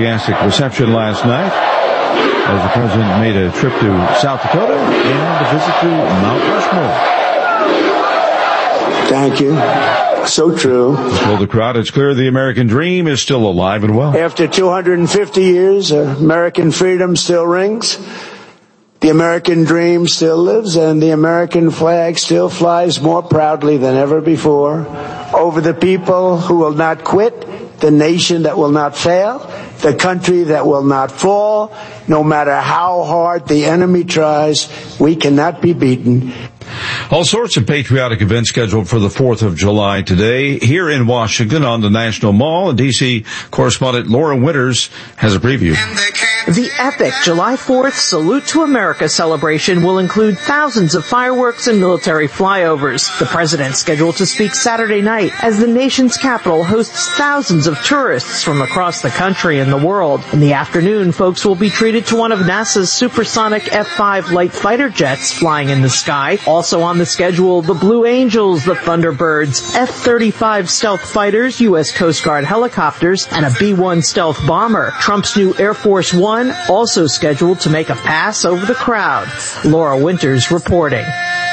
enthusiastic reception last night as the president made a trip to South Dakota and a visit to Mount Rushmore. Thank you. So true. He told the crowd it's clear the American dream is still alive and well. After 250 years, American freedom still rings. The American dream still lives, and the American flag still flies more proudly than ever before over the people who will not quit, the nation that will not fail, the country that will not fall. No matter how hard the enemy tries, we cannot be beaten. All sorts of patriotic events scheduled for the 4th of July today here in Washington on the National Mall. And D.C. correspondent Laura Winters has a preview. The epic July 4th Salute to America celebration will include thousands of fireworks and military flyovers. The president scheduled to speak Saturday night as the nation's capital hosts thousands of tourists from across the country and the world. In the afternoon, folks will be treated to one of NASA's supersonic F-5 light fighter jets flying in the sky. Also on the schedule, the Blue Angels, the Thunderbirds, F-35 stealth fighters, U.S. Coast Guard helicopters, and a B-1 stealth bomber. Trump's new Air Force One also scheduled to make a pass over the crowd. Laura Winters reporting.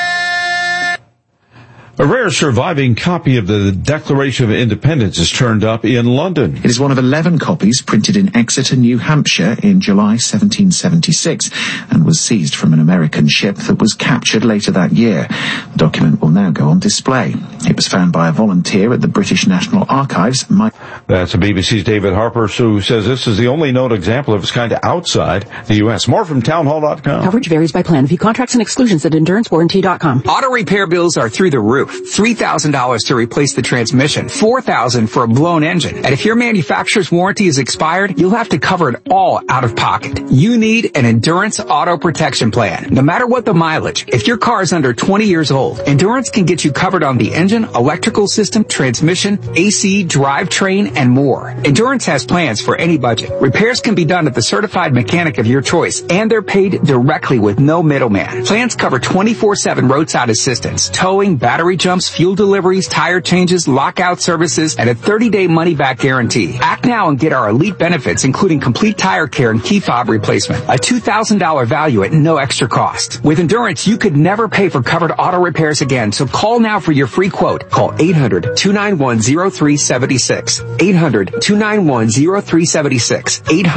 A rare surviving copy of the Declaration of Independence is turned up in London. It is one of 11 copies printed in Exeter, New Hampshire in July 1776 and was seized from an American ship that was captured later that year. The document will now go on display. It was found by a volunteer at the British National Archives. That's the BBC's David Harper, who says this is the only known example of its kind outside the U.S. More from townhall.com. Coverage varies by plan. View contracts and exclusions at endurancewarranty.com. Auto repair bills are through the roof. $3,000 to replace the transmission, $4,000 for a blown engine. And if your manufacturer's warranty is expired, you'll have to cover it all out of pocket. You need an Endurance Auto Protection Plan. No matter what the mileage, if your car is under 20 years old, Endurance can get you covered on the engine, electrical system, transmission, AC, drivetrain, and more. Endurance has plans for any budget. Repairs can be done at the certified mechanic of your choice, and they're paid directly with no middleman. Plans cover 24/7 roadside assistance, towing, battery jumps, fuel deliveries, tire changes, lockout services, and a 30-day money-back guarantee. Act now and get our elite benefits, including complete tire care and key fob replacement. A $2,000 value at no extra cost. With Endurance, you could never pay for covered auto repairs again, so call now for your free quote. Call 800-291-0376. 800-291-0376.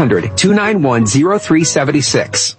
800-291-0376.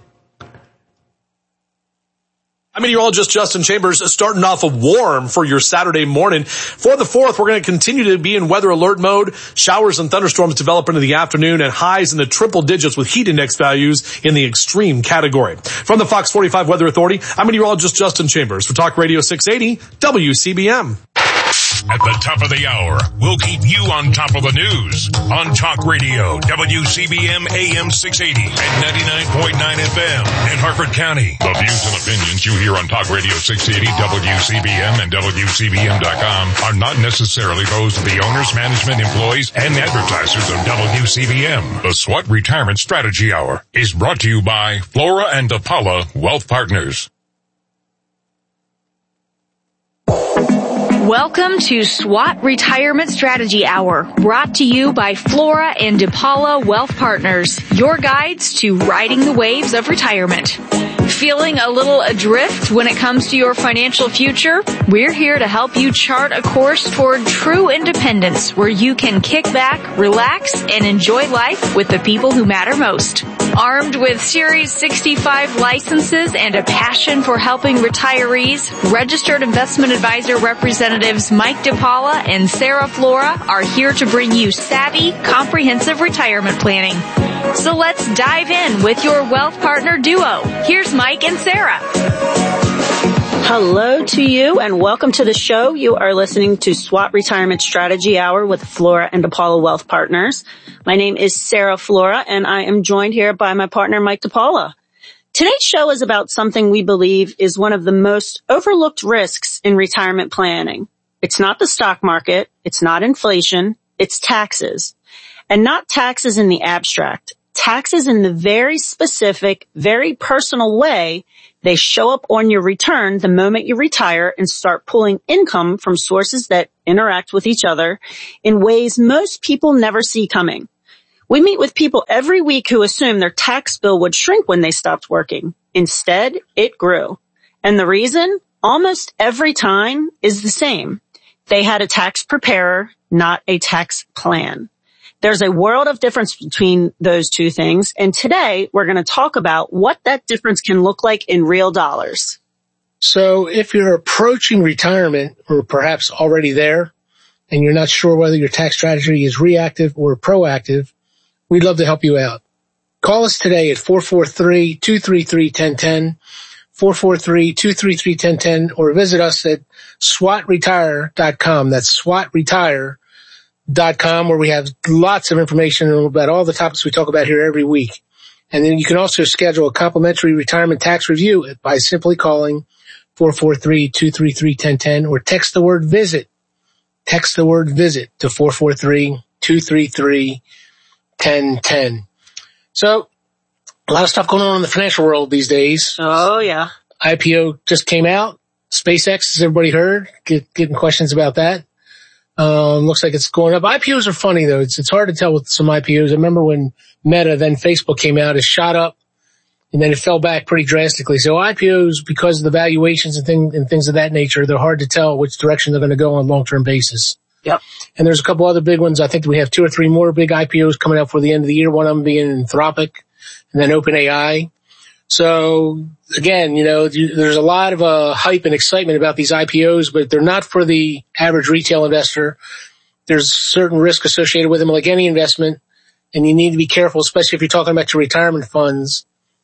I'm meteorologist Justin Chambers, starting off a warm for your Saturday morning. For the 4th, we're going to continue to be in weather alert mode. Showers and thunderstorms develop into the afternoon and highs in the triple digits with heat index values in the extreme category. From the Fox 45 Weather Authority, I'm meteorologist Justin Chambers for Talk Radio 680 WCBM. At the top of the hour, we'll keep you on top of the news on Talk Radio, WCBM AM 680 and 99.9 FM in Harford County. The views and opinions you hear on Talk Radio 680, WCBM and WCBM.com are not necessarily those of the owners, management, employees, and advertisers of WCBM. The SWAT Retirement Strategy Hour is brought to you by Flora and DePaula Wealth Partners. Welcome to SWAT Retirement Strategy Hour, brought to you by Flora and DePaula Wealth Partners, your guides to riding the waves of retirement. Feeling a little adrift when it comes to your financial future? We're here to help you chart a course toward true independence where you can kick back, relax, and enjoy life with the people who matter most. Armed with Series 65 licenses and a passion for helping retirees, registered investment advisor representatives Mike DePaula and Sarah Flora are here to bring you savvy, comprehensive retirement planning. So let's dive in with your wealth partner duo. Here's Mike and Sarah. Hello to you and welcome to the show. You are listening to SWAT Retirement Strategy Hour with Flora and DePaula Wealth Partners. My name is Sarah Flora and I am joined here by my partner Mike DePaula. Today's show is about something we believe is one of the most overlooked risks in retirement planning. It's not the stock market, it's not inflation, it's taxes. And not taxes in the abstract. Taxes in the very specific, very personal way they show up on your return the moment you retire and start pulling income from sources that interact with each other in ways most people never see coming. We meet with people every week who assume their tax bill would shrink when they stopped working. Instead, it grew. And the reason? Almost every time is the same. They had a tax preparer, not a tax plan. There's a world of difference between those two things. And today we're going to talk about what that difference can look like in real dollars. So if you're approaching retirement or perhaps already there and you're not sure whether your tax strategy is reactive or proactive, we'd love to help you out. Call us today at 443-233-1010, 443-233-1010, or visit us at swatretire.com. That's swatretire.com, where we have lots of information about all the topics we talk about here every week. And then you can also schedule a complimentary retirement tax review by simply calling 443-233-1010 or text the word visit. Text the word visit to 443-233-1010. So, a lot of stuff going on in the financial world these days. Oh, yeah. IPO just came out. SpaceX, as everybody heard, getting questions about that. Looks like it's going up. IPOs are funny, though. It's hard to tell with some IPOs. I remember when Meta, then Facebook came out, it shot up, and then it fell back pretty drastically. So IPOs, because of the valuations and things of that nature, they're hard to tell which direction they're going to go on a long-term basis. Yep. And there's a couple other big ones. I think we have 2 or 3 more big IPOs coming out for the end of the year. One of them being Anthropic and then OpenAI. So again, there's a lot of hype and excitement about these IPOs, but they're not for the average retail investor. There's certain risk associated with them, like any investment, and you need to be careful, especially if you're talking about your retirement funds.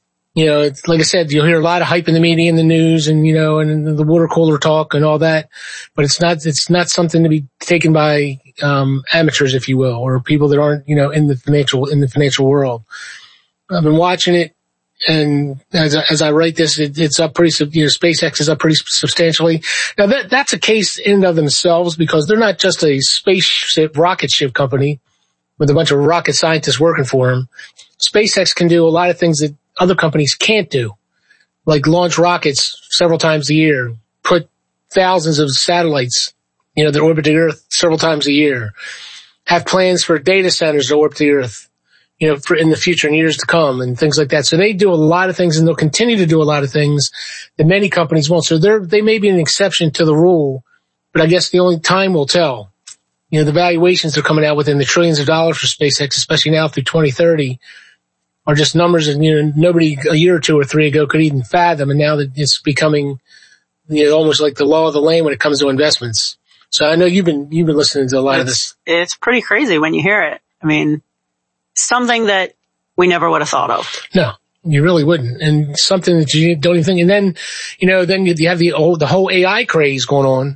Like I said, you'll hear a lot of hype in the media and the news and, and the water cooler talk and all that, but it's not something to be taken by, amateurs, if you will, or people that aren't, in the financial world. I've been watching it, and as I write this, it's up pretty, SpaceX is up pretty substantially. Now that's a case in and of themselves, because they're not just a spaceship, rocket ship company with a bunch of rocket scientists working for them. SpaceX can do a lot of things that other companies can't do, like launch rockets several times a year, put thousands of satellites, that orbit the Earth several times a year, have plans for data centers to orbit the Earth, for in the future and years to come and things like that. So they do a lot of things, and they'll continue to do a lot of things that many companies won't. So they may be an exception to the rule, but I guess the only time will tell. The valuations are coming out within the trillions of dollars for SpaceX, especially now through 2030, are just numbers that, nobody a year or 2 or 3 ago could even fathom. And now that it's becoming, almost like the law of the land when it comes to investments. So I know you've been listening to a lot of this. It's pretty crazy when you hear it. I mean, something that we never would have thought of. No, you really wouldn't. And something that you don't even think. And then, then you have the whole AI craze going on.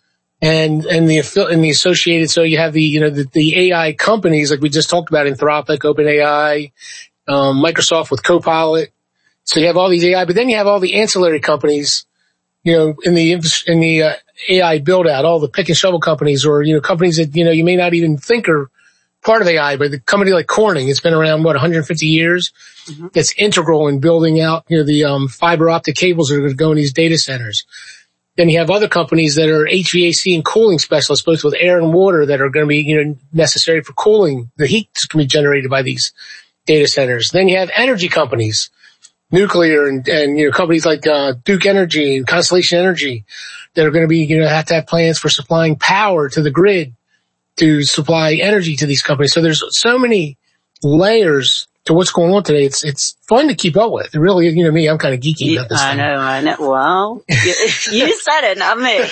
And the associated, so you have the AI companies, like we just talked about, Anthropic, OpenAI, Microsoft with Copilot. So you have all these AI, but then you have all the ancillary companies, in the AI build out, all the pick and shovel companies, or, companies that, you may not even think are part of AI, but the company like Corning, it's been around, 150 years. Mm-hmm. That's integral in building out, the fiber optic cables that are going to go in these data centers. Then you have other companies that are HVAC and cooling specialists, both with air and water, that are going to be, necessary for cooling the heat that's going to be generated by these data centers. Then you have energy companies, nuclear and companies like, Duke Energy and Constellation Energy, that are going to be, have to have plans for supplying power to the grid to supply energy to these companies. So there's so many layers to what's going on today. It's fun to keep up with. It really is. Me, I'm kind of geeky about this thing. I know. Well, you said it, not me.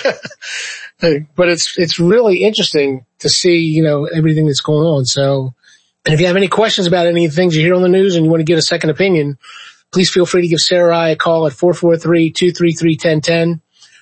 But it's really interesting to see, everything that's going on. So, and if you have any questions about any of the things you hear on the news and you want to get a second opinion, please feel free to give Sarah or I a call at 443-233-1010,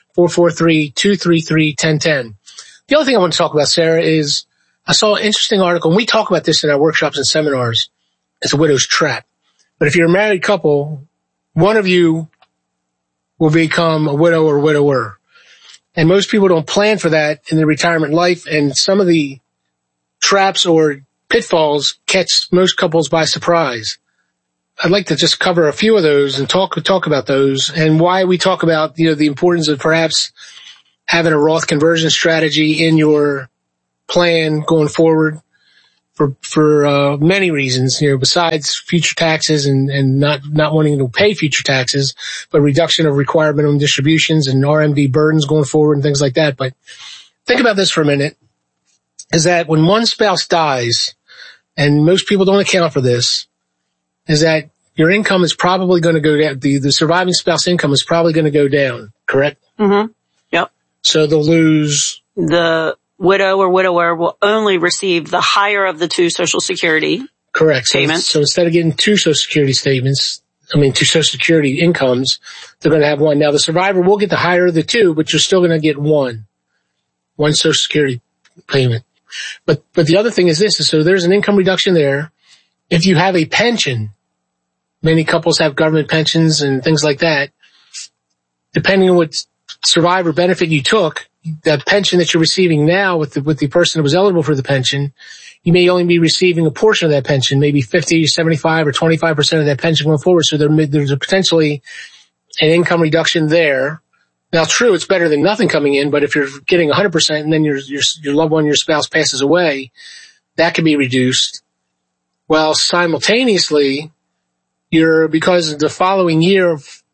443-233-1010. The other thing I want to talk about, Sarah, is I saw an interesting article, and we talk about this in our workshops and seminars. It's a widow's trap. But if you're a married couple, one of you will become a widow or widower. And most people don't plan for that in their retirement life, and some of the traps or pitfalls catch most couples by surprise. I'd like to just cover a few of those and talk about those, and why we talk about, the importance of perhaps having a Roth conversion strategy in your plan going forward for many reasons, besides future taxes and not wanting to pay future taxes, but reduction of required minimum distributions and RMD burdens going forward and things like that. But think about this for a minute, is that when one spouse dies, and most people don't account for this, is that your income is probably going to go down. The surviving spouse income is probably going to go down, correct? Mm-hmm. Yep. So they'll lose. The widow or widower will only receive the higher of the two Social Security payments. So instead of getting two Social Security two Social Security incomes, they're going to have one. Now the survivor will get the higher of the two, but you're still going to get one Social Security payment. But the other thing is this, so there's an income reduction there. If you have a pension, many couples have government pensions and things like that. Depending on what survivor benefit you took, the pension that you're receiving now with the person who was eligible for the pension, you may only be receiving a portion of that pension, maybe 50, 75, or 25% of that pension going forward. So there's potentially an income reduction there. Now, true, it's better than nothing coming in, but if you're getting 100% and then your loved one, your spouse passes away, that can be reduced. Well, simultaneously, because the following year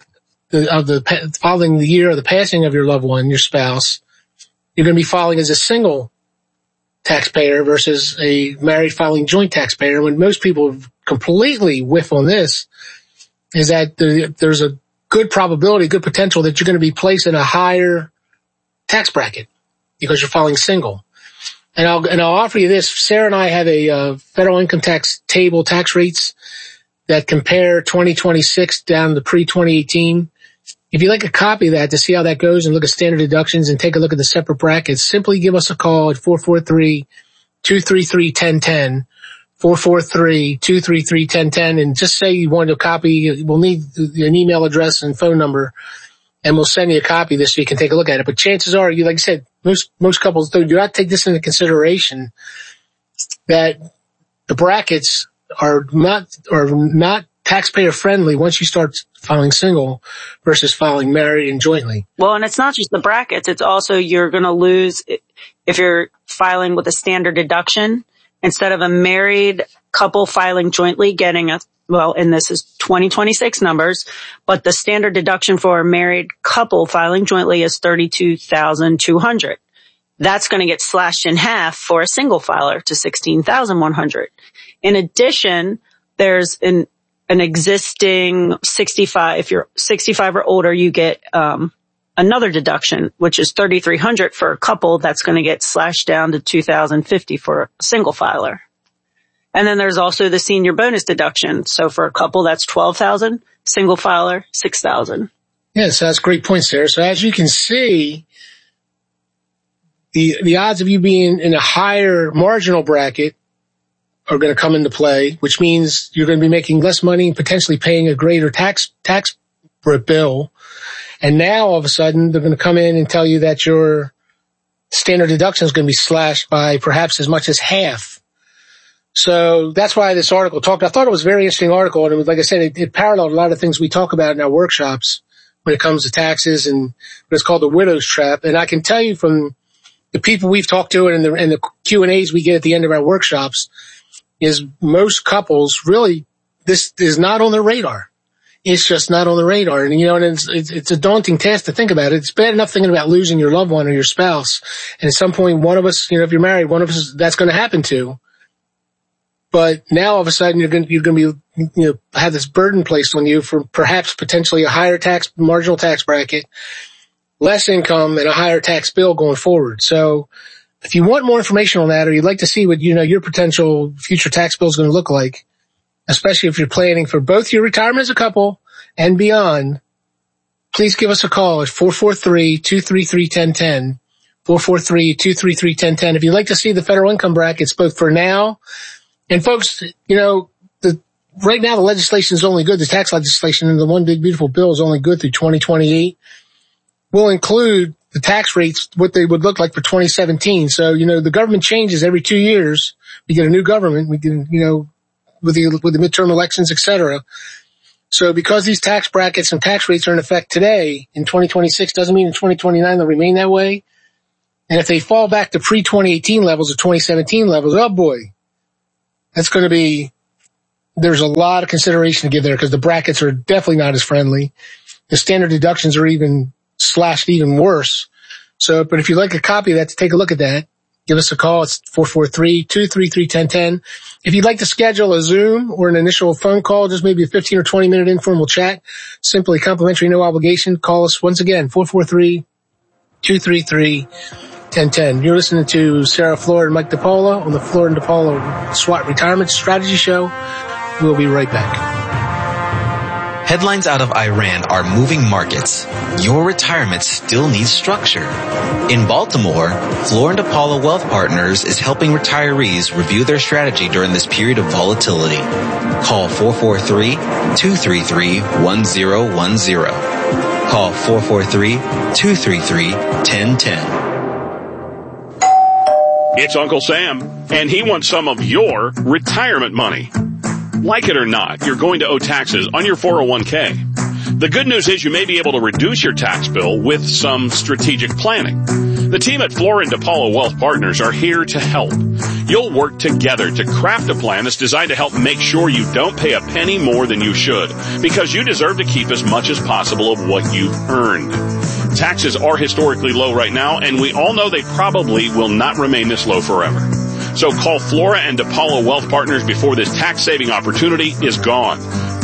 following the year of the passing of your loved one, your spouse, you're going to be filing as a single taxpayer versus a married filing joint taxpayer. When most people completely whiff on this, is that there's a good probability, good potential that you're going to be placed in a higher tax bracket because you're filing single. And I'll offer you this. Sarah and I have a federal income tax table, tax rates that compare 2026 down to pre-2018. If you'd like a copy of that to see how that goes and look at standard deductions and take a look at the separate brackets, simply give us a call at 443-233-1010, 443-233-1010, and just say you want a copy. We'll need an email address and phone number, and we'll send you a copy of this so you can take a look at it. But chances are, like I said, most couples do not take this into consideration, that the brackets are not taxpayer friendly once you start filing single versus filing married and jointly. Well, and it's not just the brackets. It's also you're going to lose if you're filing with a standard deduction instead of a married couple filing jointly getting and this is 2026 numbers, but the standard deduction for a married couple filing jointly is $32,200. That's going to get slashed in half for a single filer to $16,100. In addition, there's an existing 65. If you're 65 or older, you get another deduction, which is $3,300 for a couple. That's going to get slashed down to $2,050 for a single filer. And then there's also the senior bonus deduction. So for a couple, that's $12,000. Single filer, $6,000. Yes, that's a great point, Sarah. So as you can see, the odds of you being in a higher marginal bracket are going to come into play, which means you're going to be making less money and potentially paying a greater tax bill. And now all of a sudden they're going to come in and tell you that your standard deduction is going to be slashed by perhaps as much as half. So that's why this article I thought it was a very interesting article. And it was, like I said, it paralleled a lot of things we talk about in our workshops when it comes to taxes and what it's called the widow's trap. And I can tell you from the people we've talked to and the Q&As we get at the end of our workshops, is most couples really, this is not on their radar. It's just not on the radar. And, and it's a daunting task to think about. It's bad enough thinking about losing your loved one or your spouse. And at some point, one of us, if you're married, one of us, that's going to happen to. But now all of a sudden you're going to be, have this burden placed on you for perhaps potentially a higher marginal tax bracket, less income, and a higher tax bill going forward. So if you want more information on that, or you'd like to see what, your potential future tax bill is going to look like, especially if you're planning for both your retirement as a couple and beyond, please give us a call at 443-233-1010, 443-233-1010. If you'd like to see the federal income brackets, both for now, and folks, right now the legislation is only good, the tax legislation and the one big beautiful bill is only good through 2028. We'll include the tax rates, what they would look like for 2017. So, the government changes every 2 years. We get a new government. We can, with the midterm elections, et cetera. So because these tax brackets and tax rates are in effect today in 2026 doesn't mean in 2029 they'll remain that way. And if they fall back to pre-2018 levels or 2017 levels, oh boy, That's going to be, there's a lot of consideration to give there because the brackets are definitely not as friendly. The standard deductions are even slashed even worse. So, but if you'd like a copy of that, to take a look at that, give us a call. It's 443-233-1010. If you'd like to schedule a Zoom or an initial phone call, just maybe a 15 or 20 minute informal chat, simply complimentary, no obligation, call us once again, 443-233-1010. You're listening to Sarah Flora and Mike DePaula on the Flora and DePaula SWAT Retirement Strategy Show. We'll be right back. Headlines out of Iran are moving markets. Your retirement still needs structure. In Baltimore, Flora and DePaula Wealth Partners is helping retirees review their strategy during this period of volatility. Call 443-233-1010. Call 443-233-1010. It's Uncle Sam, and he wants some of your retirement money. Like it or not, you're going to owe taxes on your 401k. The good news is you may be able to reduce your tax bill with some strategic planning. The team at Flora and DePaula Wealth Partners are here to help. You'll work together to craft a plan that's designed to help make sure you don't pay a penny more than you should, because you deserve to keep as much as possible of what you've earned. Taxes are historically low right now, and we all know they probably will not remain this low forever. So call Flora and DePaula Wealth Partners before this tax-saving opportunity is gone.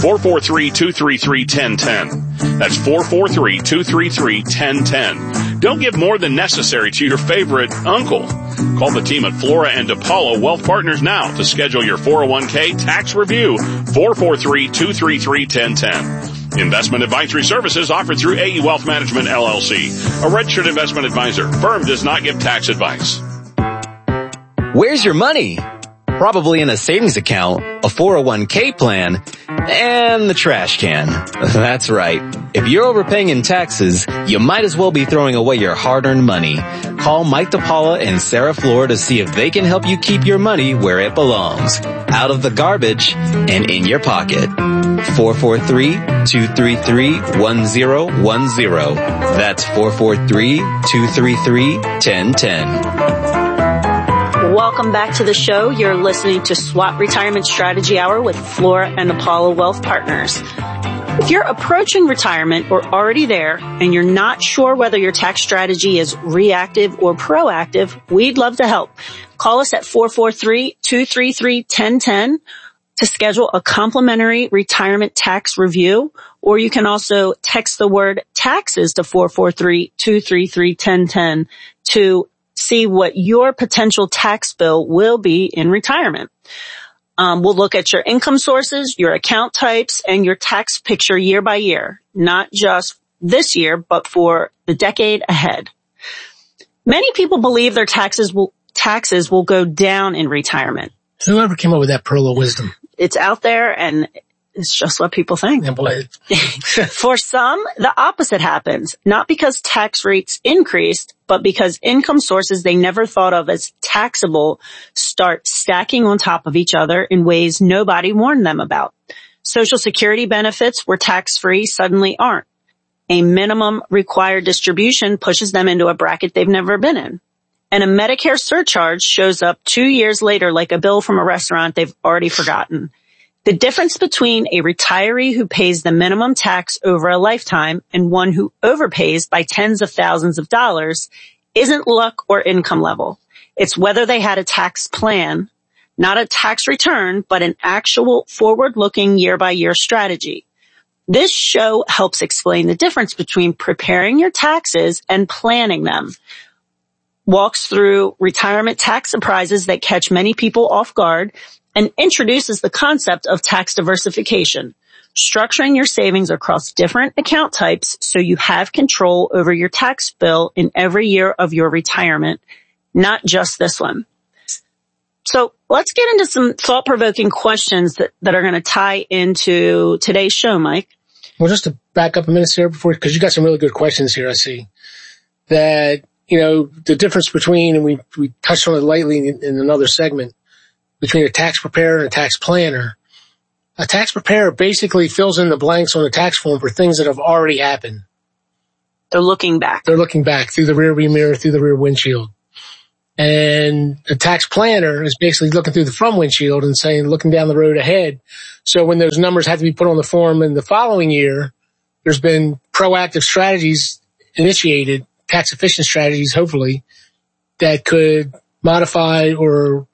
443-233-1010. That's 443-233-1010. Don't give more than necessary to your favorite uncle. Call the team at Flora and DePaula Wealth Partners now to schedule your 401k tax review. 443-233-1010. Investment advisory services offered through AE Wealth Management, LLC, a registered investment advisor. Firm does not give tax advice. Where's your money? Probably in a savings account, a 401k plan, and the trash can. That's right. If you're overpaying in taxes, you might as well be throwing away your hard-earned money. Call Mike DePaula and Sarah Flora to see if they can help you keep your money where it belongs. Out of the garbage and in your pocket. 443-233-1010. That's 443-233-1010. Welcome back to the show. You're listening to SWAT Retirement Strategy Hour with Flora and DePaula Wealth Partners. If you're approaching retirement or already there and you're not sure whether your tax strategy is reactive or proactive, we'd love to help. Call us at 443-233-1010 to schedule a complimentary retirement tax review, or you can also text the word taxes to 443-233-1010 to see what your potential tax bill will be in retirement. We'll look at your income sources, your account types, and your tax picture year by year, not just this year, but for the decade ahead. Many people believe their taxes will go down in retirement. Whoever came up with that pearl of wisdom? It's out there, and it's just what people think. Yeah, boy. For some, the opposite happens, not because tax rates increased, but because income sources they never thought of as taxable start stacking on top of each other in ways nobody warned them about. Social Security benefits were tax-free suddenly aren't. A minimum required distribution pushes them into a bracket they've never been in. And a Medicare surcharge shows up 2 years later like a bill from a restaurant they've already forgotten. The difference between a retiree who pays the minimum tax over a lifetime and one who overpays by tens of thousands of dollars isn't luck or income level. It's whether they had a tax plan, not a tax return, but an actual forward-looking year-by-year strategy. This show helps explain the difference between preparing your taxes and planning them. Walks through retirement tax surprises that catch many people off guard and introduces the concept of tax diversification, structuring your savings across different account types so you have control over your tax bill in every year of your retirement, not just this one. So let's get into some thought-provoking questions that are going to tie into today's show, Mike. Well, just to back up a minute, Sarah, because you got some really good questions here, I see. That, the difference between, and we touched on it lightly in another segment, between a tax preparer and a tax planner. A tax preparer basically fills in the blanks on the tax form for things that have already happened. They're looking back. They're looking back through the rear view mirror, through the rear windshield. And a tax planner is basically looking through the front windshield and looking down the road ahead. So when those numbers have to be put on the form in the following year, there's been proactive strategies initiated, tax efficient strategies, hopefully, that could modify or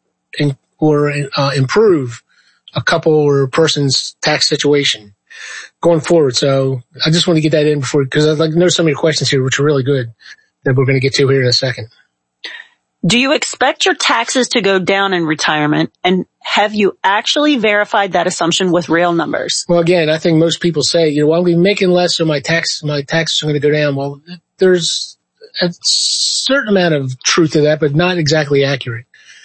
improve a couple or person's tax situation going forward. So I just want to get that in before, because I'd like to know some of your questions here, which are really good, that we're going to get to here in a second. Do you expect your taxes to go down in retirement? And have you actually verified that assumption with real numbers? Well, again, I think most people say, well, I'm going to be making less, so my taxes are going to go down. Well, there's a certain amount of truth to that, but not exactly accurate.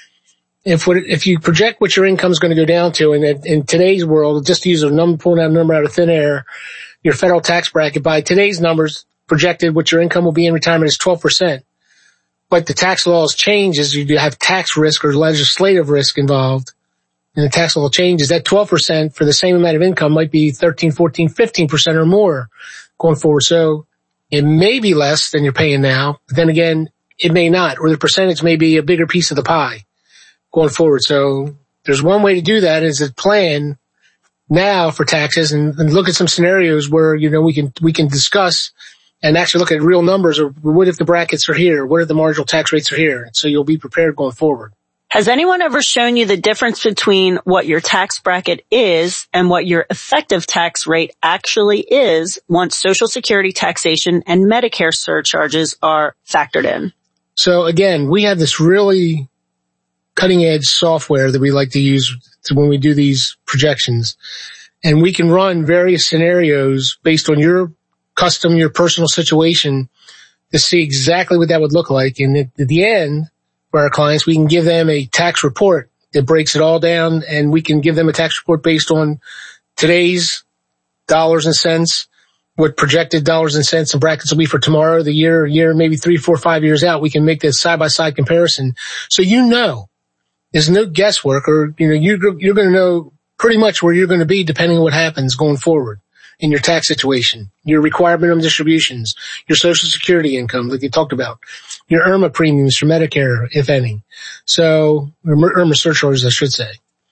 If you project what your income is going to go down to, and in today's world, just to use pulling out a number out of thin air, your federal tax bracket by today's numbers projected what your income will be in retirement is 12%. But the tax laws change as you have tax risk or legislative risk involved. And the tax law changes. That 12% for the same amount of income might be 13, 14, 15% or more going forward. So it may be less than you're paying now, but then again, it may not, or the percentage may be a bigger piece of the pie going forward. So there's one way to do that is to plan now for taxes and look at some scenarios where, we can discuss and actually look at real numbers, or what if the brackets are here? What if the marginal tax rates are here? So you'll be prepared going forward. Has anyone ever shown you the difference between what your tax bracket is and what your effective tax rate actually is once Social Security taxation and Medicare surcharges are factored in? So again, we have this really cutting edge software that we like to use when we do these projections. And we can run various scenarios based on your personal situation to see exactly what that would look like. And at the end, for our clients, we can give them a tax report that breaks it all down, and we can give them a tax report based on today's dollars and cents, what projected dollars and cents and brackets will be for tomorrow, the year, maybe 3, 4, 5 years out. We can make this side-by-side comparison. So there's no guesswork, or, you're going to know pretty much where you're going to be depending on what happens going forward in your tax situation, your required minimum distributions, your Social Security income, like you talked about, your IRMA premiums for Medicare, if any. So, IRMA surcharges, I should say.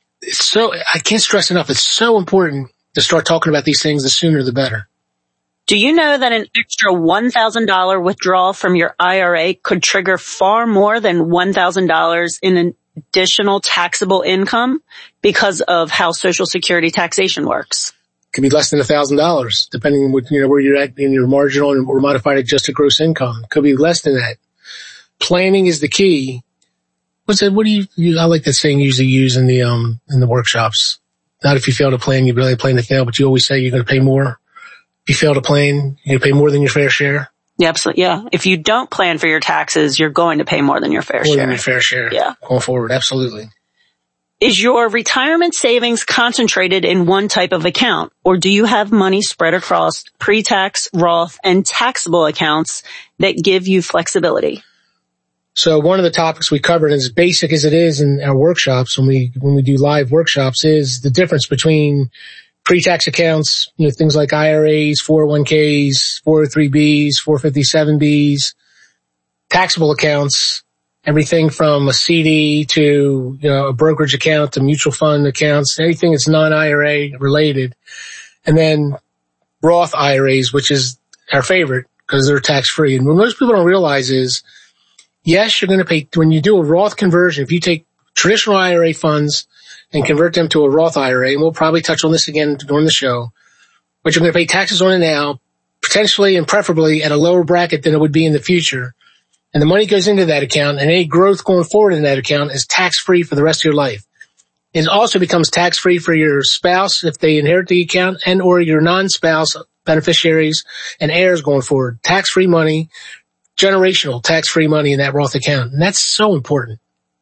I can't stress enough, it's so important to start talking about these things. The sooner the better. Do you know that an extra $1,000 withdrawal from your IRA could trigger far more than $1,000 in additional taxable income because of how Social Security taxation works? Could be less than $1,000, depending on where you're at in your marginal or modified adjusted gross income. Could be less than that. Planning is the key. What's that? What do you I like that saying you usually use in the workshops. Not if you fail to plan, you really plan to fail, but you always say you're going to pay more. If you fail to plan, you're going to pay more than your fair share. Yeah, absolutely. Yeah. If you don't plan for your taxes, you're going to pay more than your fair share. More than your fair share. Yeah. Going forward. Absolutely. Is your retirement savings concentrated in one type of account, or do you have money spread across pre-tax, Roth, and taxable accounts that give you flexibility? So one of the topics we covered, as basic as it is in our workshops, when we do live workshops, is the difference between pre-tax accounts, things like IRAs, 401ks, 403bs, 457bs, taxable accounts, everything from a CD to, a brokerage account to mutual fund accounts, anything that's non-IRA related. And then Roth IRAs, which is our favorite because they're tax-free. And what most people don't realize is, yes, you're going to pay, when you do a Roth conversion, if you take traditional IRA funds and convert them to a Roth IRA, and we'll probably touch on this again during the show, but you're going to pay taxes on it now, potentially and preferably at a lower bracket than it would be in the future. And the money goes into that account, and any growth going forward in that account is tax-free for the rest of your life. It also becomes tax-free for your spouse if they inherit the account, and or your non-spouse beneficiaries and heirs going forward. Tax-free money, generational tax-free money in that Roth account. And that's so important.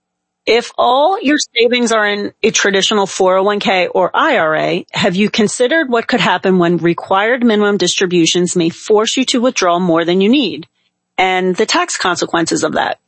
If all your savings are in a traditional 401k or IRA, have you considered what could happen when required minimum distributions may force you to withdraw more than you need, and the tax consequences of that?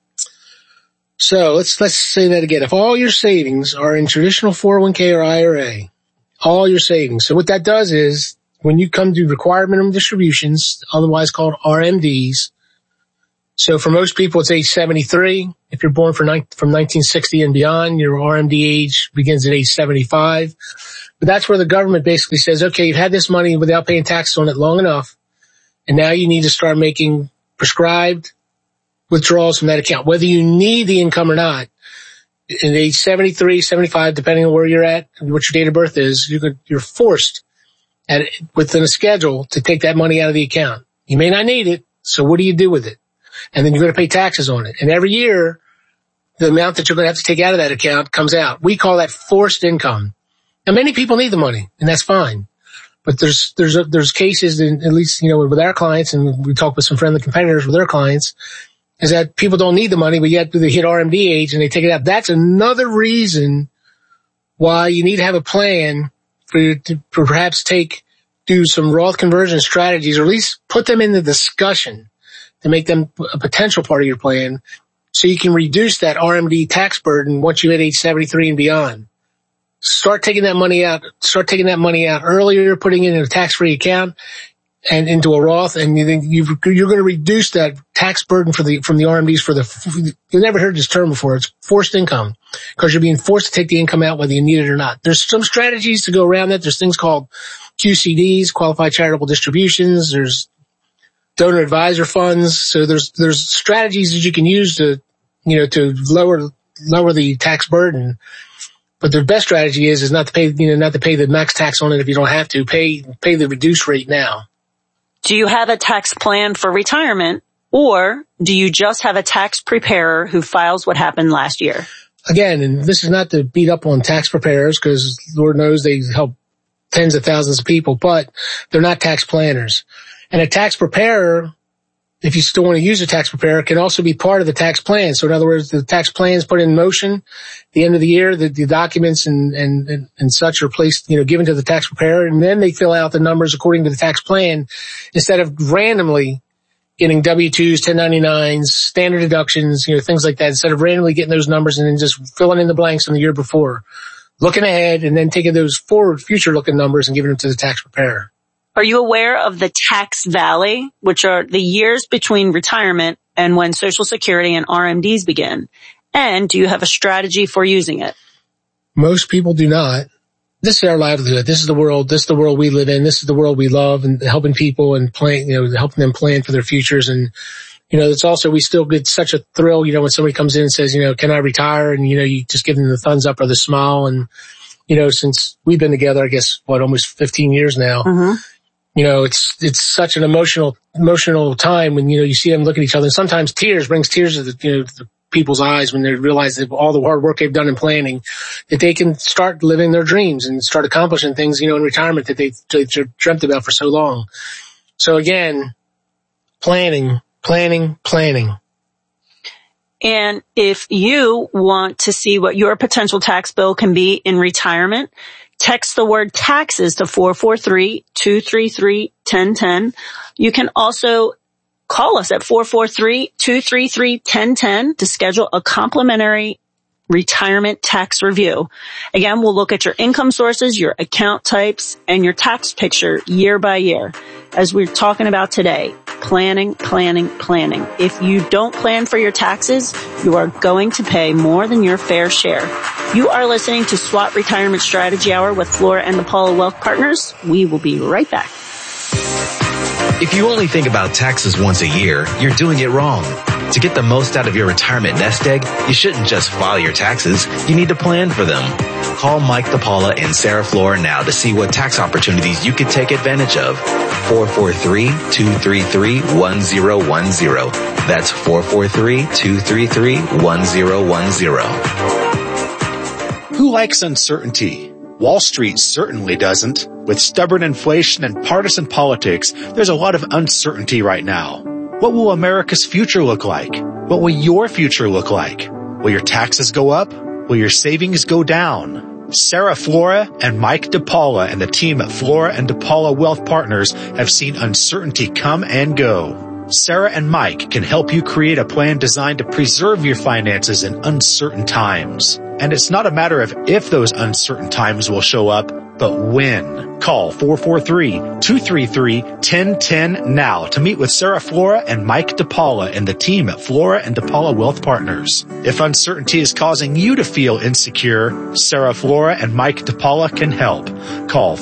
So let's say that again. If all your savings are in traditional 401k or IRA, all your savings. So what that does is when you come to required minimum distributions, otherwise called RMDs, So for most people, it's age 73. If you're born from 1960 and beyond, your RMD age begins at age 75. But that's where the government basically says, okay, you've had this money without paying taxes on it long enough, and now you need to start making prescribed withdrawals from that account, whether you need the income or not. In age 73, 75, depending on where you're at, what your date of birth is, you're forced within a schedule to take that money out of the account. You may not need it, so what do you do with it? And then you're going to pay taxes on it. And every year, the amount that you're going to have to take out of that account comes out. We call that forced income. Now, many people need the money, and that's fine. But there's cases, at least, with our clients, and we talk with some friendly competitors with their clients, is that people don't need the money, but yet they hit RMD age and they take it out. That's another reason why you need to have a plan for you to perhaps do some Roth conversion strategies, or at least put them in the discussion to make them a potential part of your plan, so you can reduce that RMD tax burden once you hit age 73 and beyond. Start taking that money out earlier, putting it in a tax-free account and into a Roth, and you're going to reduce that tax burden from the RMDs you've never heard this term before. It's forced income, because you're being forced to take the income out whether you need it or not. There's some strategies to go around that. There's things called QCDs, qualified charitable distributions. There's donor advisor funds. So there's strategies that you can use to lower the tax burden. But the best strategy is not to pay the max tax on it if you don't have to. Pay the reduced rate now. Do you have a tax plan for retirement, or do you just have a tax preparer who files what happened last year? Again, and this is not to beat up on tax preparers, because Lord knows they help tens of thousands of people, but they're not tax planners. And a tax preparer, if you still want to use a tax preparer, can also be part of the tax plan. So in other words, the tax plan is put in motion at the end of the year, the documents and such are placed, given to the tax preparer, and then they fill out the numbers according to the tax plan, instead of randomly getting W-2s, 1099s, standard deductions, things like that, instead of randomly getting those numbers and then just filling in the blanks from the year before. Looking ahead and then taking those forward future looking numbers and giving them to the tax preparer. Are you aware of the tax valley, which are the years between retirement and when Social Security and RMDs begin? And do you have a strategy for using it? Most people do not. This is our livelihood. This is the world we live in. This is the world we love, and helping people and helping them plan for their futures. And, it's also, we still get such a thrill, when somebody comes in and says, can I retire? And, you just give them the thumbs up or the smile. And, since we've been together, I guess, almost 15 years now. Mm-hmm. It's such an emotional time when, you see them look at each other. And sometimes brings tears to the people's eyes when they realize that all the hard work they've done in planning, that they can start living their dreams and start accomplishing things, in retirement that they've dreamt about for so long. So again, planning. And if you want to see what your potential tax bill can be in retirement, text the word taxes to 443-233-1010. You can also call us at 443-233-1010 to schedule a complimentary retirement tax review. Again, we'll look at your income sources, your account types, and your tax picture year by year. As we're talking about today, planning. If you don't plan for your taxes, you are going to pay more than your fair share. You are listening to SWAT Retirement Strategy Hour with Flora and DePaula Wealth Partners. We will be right back. If you only think about taxes once a year, you're doing it wrong. To get the most out of your retirement nest egg, you shouldn't just file your taxes. You need to plan for them. Call Mike DePaula and Sarah Flora now to see what tax opportunities you could take advantage of. 443-233-1010. That's 443-233-1010. Who likes uncertainty? Wall Street certainly doesn't. With stubborn inflation and partisan politics, there's a lot of uncertainty right now. What will America's future look like? What will your future look like? Will your taxes go up? Will your savings go down? Sarah Flora and Mike DePaula and the team at Flora and DePaula Wealth Partners have seen uncertainty come and go. Sarah and Mike can help you create a plan designed to preserve your finances in uncertain times. And it's not a matter of if those uncertain times will show up, but when. Call 443-233-1010 now to meet with Sarah Flora and Mike DePaula and the team at Flora and DePaula Wealth Partners. If uncertainty is causing you to feel insecure, Sarah Flora and Mike DePaula can help. Call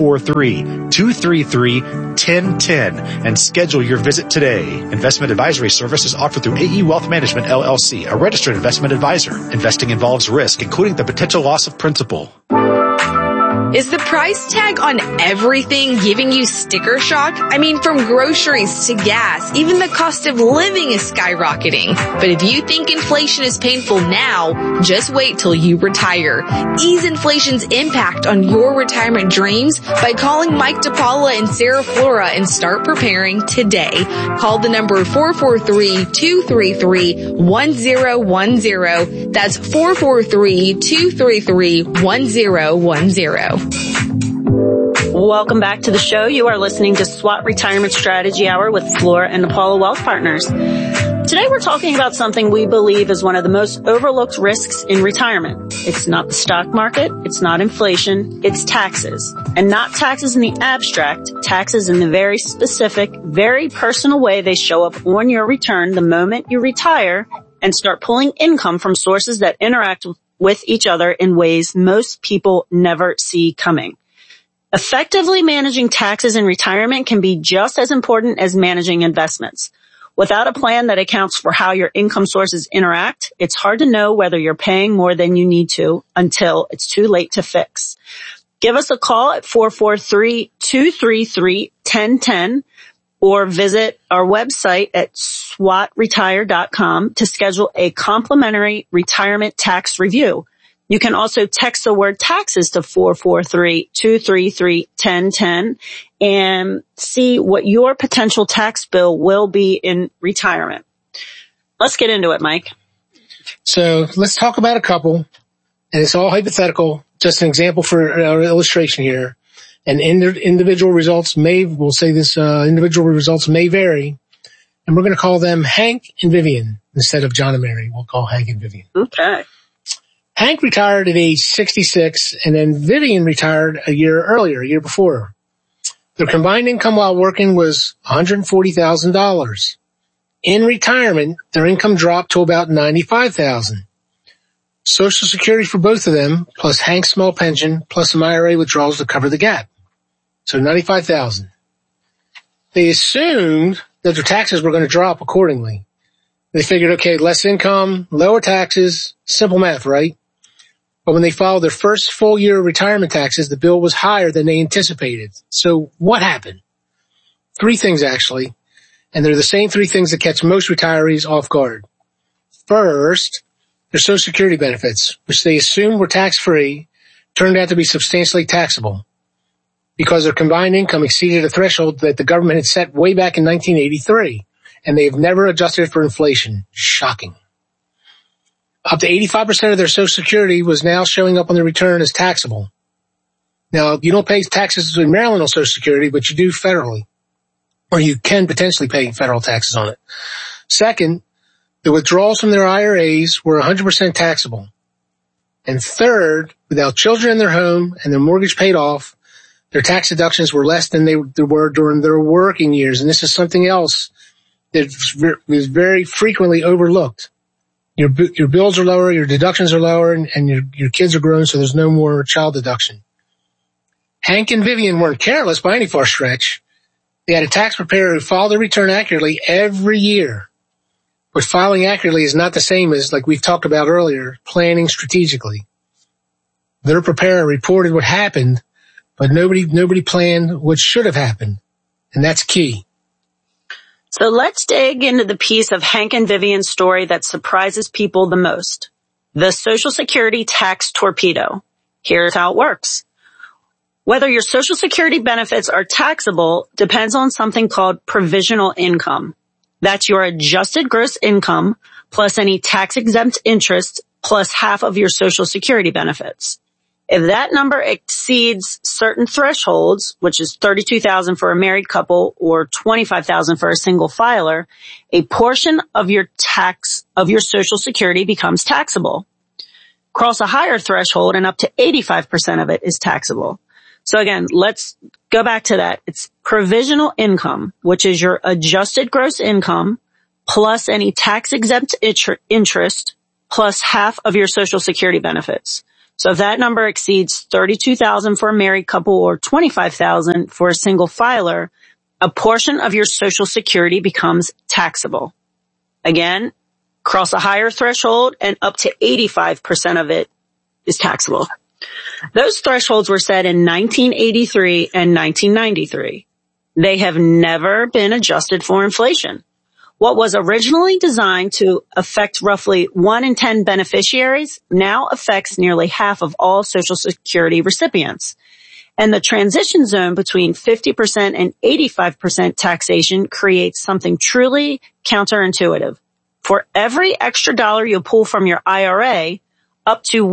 443-233-1010 and schedule your visit today. Investment advisory services offered through AE Wealth Management LLC, a registered investment advisor. Investing involves risk, including the potential loss of principal. Is the price tag on everything giving you sticker shock? I mean, from groceries to gas, even the cost of living is skyrocketing. But if you think inflation is painful now, just wait till you retire. Ease inflation's impact on your retirement dreams by calling Mike DePaula and Sarah Flora and start preparing today. Call the number 443-233-1010. That's 443-233-1010. Welcome back to the show. You are listening to SWAT Retirement Strategy Hour with Flora and DePaula Wealth Partners. Today we're talking about something we believe is one of the most overlooked risks in retirement. It's not the stock market, it's not inflation, it's taxes. And not taxes in the abstract, taxes in the very specific, very personal way they show up on your return the moment you retire and start pulling income from sources that interact with each other in ways most people never see coming. Effectively managing taxes in retirement can be just as important as managing investments. Without a plan that accounts for how your income sources interact, it's hard to know whether you're paying more than you need to until it's too late to fix. Give us a call at 443-233-1010 or visit our website at swatretire.com to schedule a complimentary retirement tax review. You can also text the word taxes to 443-233-1010 and see what your potential tax bill will be in retirement. Let's get into it, Mike. So let's talk about a couple, and it's all hypothetical, just an example for our illustration here. And individual results individual results may vary. And we're going to call them Hank and Vivian instead of John and Mary. We'll call Hank and Vivian. Okay. Hank retired at age 66, and then Vivian retired a year before. Their combined income while working was $140,000. In retirement, their income dropped to about $95,000. Social Security for both of them, plus Hank's small pension, plus some IRA withdrawals to cover the gap. So $95,000. They assumed that their taxes were going to drop accordingly. They figured, okay, less income, lower taxes, simple math, right? But when they filed their first full year of retirement taxes, the bill was higher than they anticipated. So what happened? Three things, actually. And they're the same three things that catch most retirees off guard. First, their Social Security benefits, which they assumed were tax-free, turned out to be substantially taxable because their combined income exceeded a threshold that the government had set way back in 1983, and they have never adjusted for inflation. Shocking. Up to 85% of their Social Security was now showing up on their return as taxable. Now, you don't pay taxes in Maryland on Social Security, but you do federally, or you can potentially pay federal taxes on it. Second, the withdrawals from their IRAs were 100% taxable. And third, without children in their home and their mortgage paid off, their tax deductions were less than they were during their working years. And this is something else that is very frequently overlooked. Your bills are lower, your deductions are lower, and your kids are grown, so there's no more child deduction. Hank and Vivian weren't careless by any far stretch. They had a tax preparer who filed their return accurately every year. But filing accurately is not the same as, like we've talked about earlier, planning strategically. Their preparer reported what happened, but nobody planned what should have happened. And that's key. So let's dig into the piece of Hank and Vivian's story that surprises people the most. The Social Security tax torpedo. Here's how it works. Whether your Social Security benefits are taxable depends on something called provisional income. That's your adjusted gross income plus any tax-exempt interest plus half of your Social Security benefits. If that number exceeds certain thresholds, which is $32,000 for a married couple or $25,000 for a single filer, a portion of your Social Security becomes taxable. Cross a higher threshold and up to 85% of it is taxable. So again, let's go back to that. It's provisional income, which is your adjusted gross income plus any tax-exempt interest plus half of your Social Security benefits. So if that number exceeds $32,000 for a married couple or $25,000 for a single filer, a portion of your Social Security becomes taxable. Again, cross a higher threshold and up to 85% of it is taxable. Those thresholds were set in 1983 and 1993. They have never been adjusted for inflation. What was originally designed to affect roughly 1 in 10 beneficiaries now affects nearly half of all Social Security recipients. And the transition zone between 50% and 85% taxation creates something truly counterintuitive. For every extra dollar you pull from your IRA, up to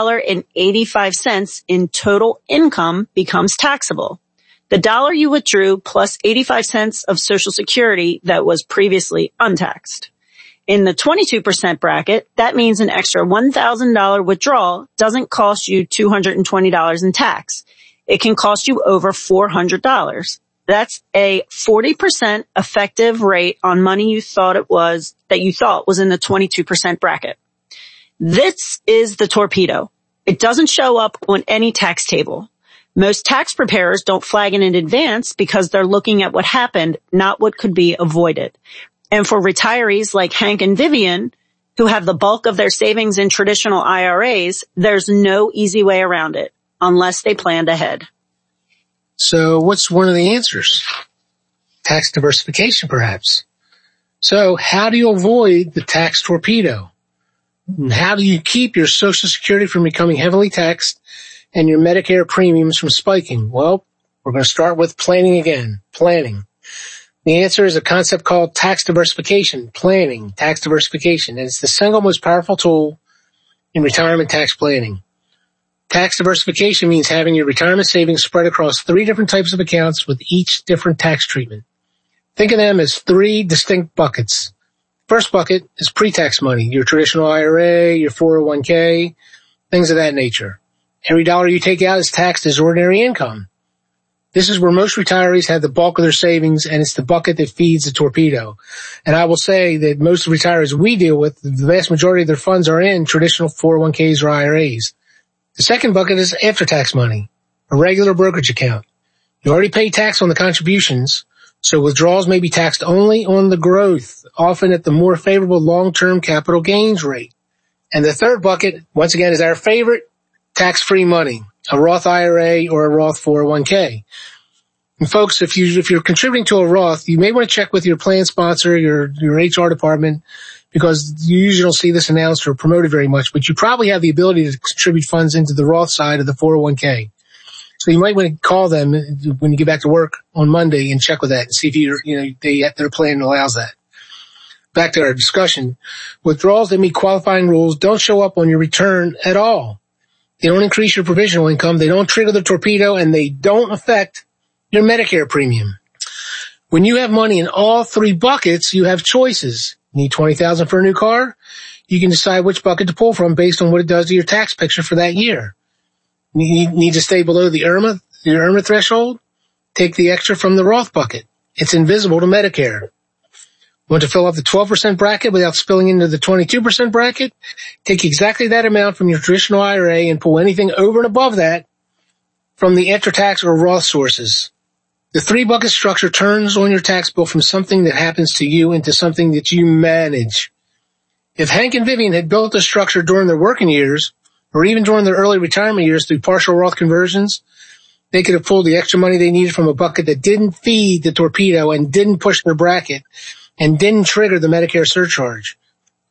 $1.85 in total income becomes taxable. The dollar you withdrew plus 85 cents of Social Security that was previously untaxed. In the 22% bracket, that means an extra $1,000 withdrawal doesn't cost you $220 in tax. It can cost you over $400. That's a 40% effective rate on money you thought was in the 22% bracket. This is the torpedo. It doesn't show up on any tax table. Most tax preparers don't flag it in advance because they're looking at what happened, not what could be avoided. And for retirees like Hank and Vivian, who have the bulk of their savings in traditional IRAs, there's no easy way around it unless they planned ahead. So what's one of the answers? Tax diversification, perhaps. So how do you avoid the tax torpedo? And how do you keep your Social Security from becoming heavily taxed and your Medicare premiums from spiking? Well, we're going to start with planning again. Planning. The answer is a concept called tax diversification. Planning, tax diversification. And it's the single most powerful tool in retirement tax planning. Tax diversification means having your retirement savings spread across 3 different types of accounts with each different tax treatment. Think of them as 3 distinct buckets. First bucket is pre-tax money, your traditional IRA, your 401k, things of that nature. Every dollar you take out is taxed as ordinary income. This is where most retirees have the bulk of their savings, and it's the bucket that feeds the torpedo. And I will say that most of the retirees we deal with, the vast majority of their funds are in traditional 401ks or IRAs. The second bucket is after-tax money, a regular brokerage account. You already pay tax on the contributions, so withdrawals may be taxed only on the growth, often at the more favorable long-term capital gains rate. And the third bucket, once again, is our favorite, tax-free money, a Roth IRA or a Roth 401k. And folks, if you're contributing to a Roth, you may want to check with your plan sponsor, your HR department, because you usually don't see this announced or promoted very much, but you probably have the ability to contribute funds into the Roth side of the 401k. So you might want to call them when you get back to work on Monday and check with that and see if their plan allows that. Back to our discussion. Withdrawals that meet qualifying rules don't show up on your return at all. They don't increase your provisional income, they don't trigger the torpedo, and they don't affect your Medicare premium. When you have money in all 3 buckets, you have choices. Need $20,000 for a new car? You can decide which bucket to pull from based on what it does to your tax picture for that year. You need to stay below your IRMA threshold? Take the extra from the Roth bucket. It's invisible to Medicare. Want to fill up the 12% bracket without spilling into the 22% bracket? Take exactly that amount from your traditional IRA and pull anything over and above that from the after-tax or Roth sources. The 3-bucket structure turns on your tax bill from something that happens to you into something that you manage. If Hank and Vivian had built this structure during their working years, or even during their early retirement years through partial Roth conversions, they could have pulled the extra money they needed from a bucket that didn't feed the torpedo and didn't push their bracket and didn't trigger the Medicare surcharge.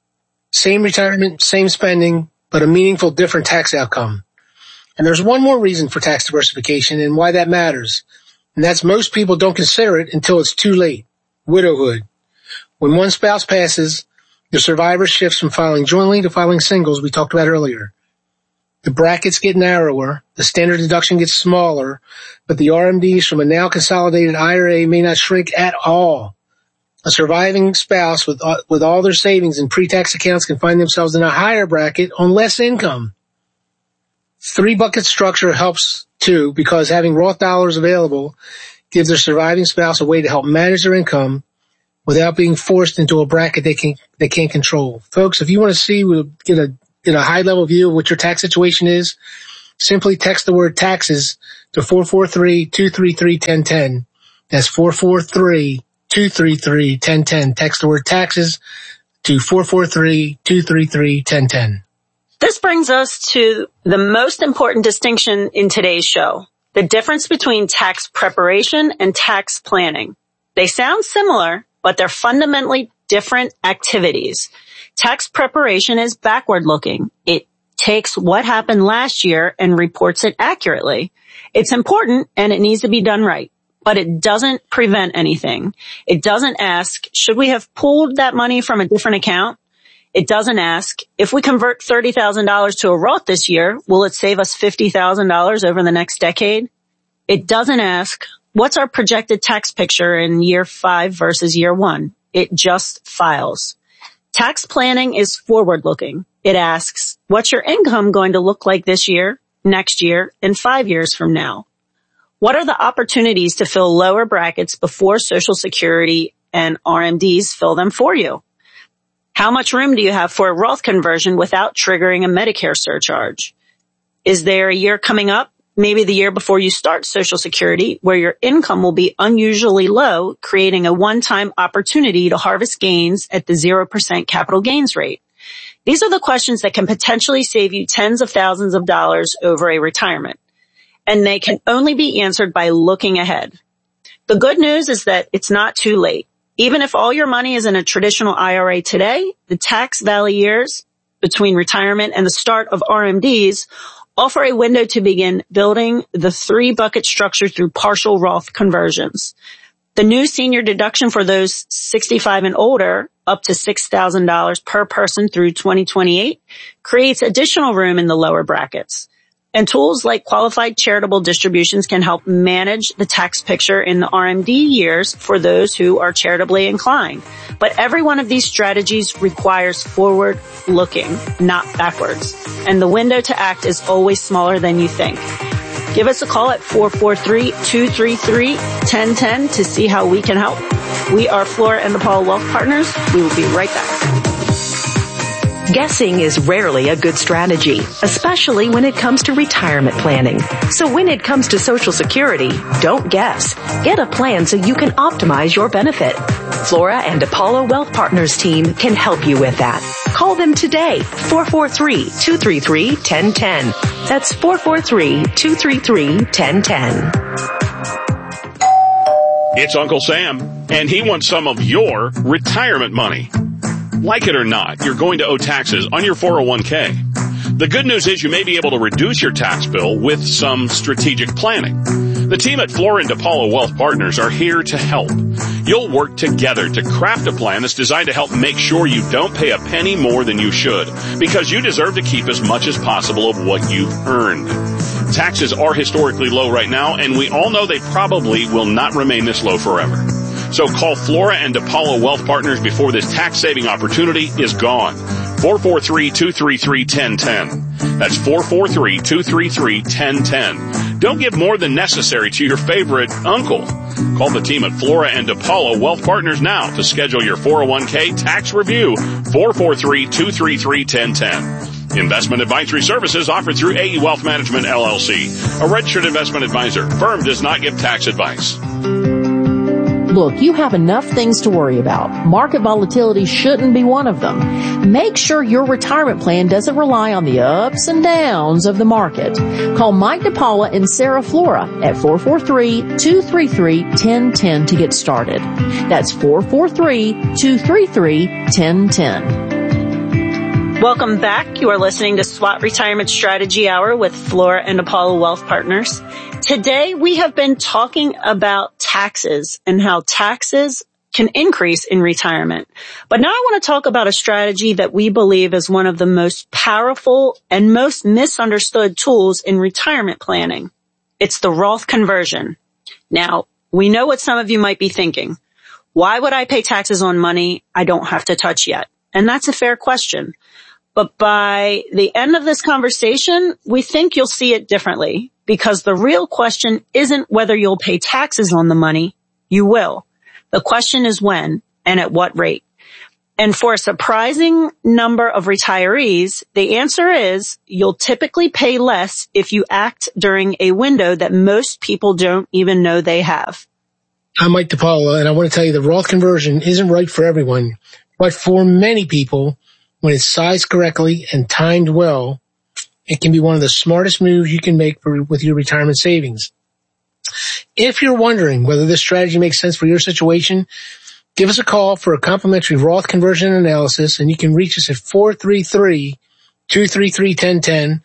Same retirement, same spending, but a meaningful different tax outcome. And there's one more reason for tax diversification and why that matters. And that's most people don't consider it until it's too late. Widowhood. When one spouse passes, the survivor shifts from filing jointly to filing singles we talked about earlier. The brackets get narrower, the standard deduction gets smaller, but the RMDs from a now consolidated IRA may not shrink at all. A surviving spouse with all their savings in pre-tax accounts can find themselves in a higher bracket on less income. 3-bucket structure helps too, because having Roth dollars available gives their surviving spouse a way to help manage their income without being forced into a bracket they can't control. Folks, if you want to see, get a high level view of what your tax situation is, simply text the word taxes to 443-233-1010. That's 443-233-1010. Text the word taxes to 443-233-1010. This brings us to the most important distinction in today's show, the difference between tax preparation and tax planning. They sound similar, but they're fundamentally different activities. Tax preparation is backward looking. It takes what happened last year and reports it accurately. It's important and it needs to be done right, but it doesn't prevent anything. It doesn't ask, should we have pulled that money from a different account? It doesn't ask, if we convert $30,000 to a Roth this year, will it save us $50,000 over the next decade? It doesn't ask, what's our projected tax picture in year 5 versus year 1? It just files. Tax planning is forward-looking. It asks, what's your income going to look like this year, next year, and 5 years from now? What are the opportunities to fill lower brackets before Social Security and RMDs fill them for you? How much room do you have for a Roth conversion without triggering a Medicare surcharge? Is there a year coming up, maybe the year before you start Social Security, where your income will be unusually low, creating a one-time opportunity to harvest gains at the 0% capital gains rate? These are the questions that can potentially save you tens of thousands of dollars over a retirement, and they can only be answered by looking ahead. The good news is that it's not too late. Even if all your money is in a traditional IRA today, the tax valley years between retirement and the start of RMDs offer a window to begin building the 3-bucket structure through partial Roth conversions. The new senior deduction for those 65 and older, up to $6,000 per person through 2028, creates additional room in the lower brackets. And tools like qualified charitable distributions can help manage the tax picture in the RMD years for those who are charitably inclined. But every one of these strategies requires forward looking, not backwards. And the window to act is always smaller than you think. Give us a call at 443-233-1010 to see how we can help. We are Flora and DePaula Wealth Partners. We will be right back. Guessing is rarely a good strategy, especially when it comes to retirement planning. So when it comes to Social Security, don't guess. Get a plan so you can optimize your benefit. Flora and DePaula Wealth Partners team can help you with that. Call them today, 443-233-1010. That's 443-233-1010. It's Uncle Sam, and he wants some of your retirement money. Like it or not, you're going to owe taxes on your 401k. The good news is you may be able to reduce your tax bill with some strategic planning. The team at Flora and DePaula Wealth Partners are here to help. You'll work together to craft a plan that's designed to help make sure you don't pay a penny more than you should, because you deserve to keep as much as possible of what you've earned. Taxes are historically low right now, and we all know they probably will not remain this low forever. So call Flora and DePaula Wealth Partners before this tax-saving opportunity is gone. 443-233-1010. That's 443-233-1010. Don't give more than necessary to your favorite uncle. Call the team at Flora and DePaula Wealth Partners now to schedule your 401k tax review. 443-233-1010. Investment advisory services offered through AE Wealth Management, LLC, a registered investment advisor. Firm does not give tax advice. Look, you have enough things to worry about. Market volatility shouldn't be one of them. Make sure your retirement plan doesn't rely on the ups and downs of the market. Call Mike DePaula and Sarah Flora at 443-233-1010 to get started. That's 443-233-1010. Welcome back. You are listening to SWAT Retirement Strategy Hour with Flora and DePaula Wealth Partners. Today we have been talking about taxes and how taxes can increase in retirement. But now I want to talk about a strategy that we believe is one of the most powerful and most misunderstood tools in retirement planning. It's the Roth conversion. Now, we know what some of you might be thinking. Why would I pay taxes on money I don't have to touch yet? And that's a fair question. But by the end of this conversation, we think you'll see it differently. because the real question isn't whether you'll pay taxes on the money. You will. The question is when and at what rate. And for a surprising number of retirees, the answer is you'll typically pay less if you act during a window that most people don't even know they have. I'm Mike DePaula, and I want to tell you the Roth conversion isn't right for everyone, but for many people, when it's sized correctly and timed well, it can be one of the smartest moves you can make with your retirement savings. If you're wondering whether this strategy makes sense for your situation, give us a call for a complimentary Roth conversion analysis, and you can reach us at 433-233-1010,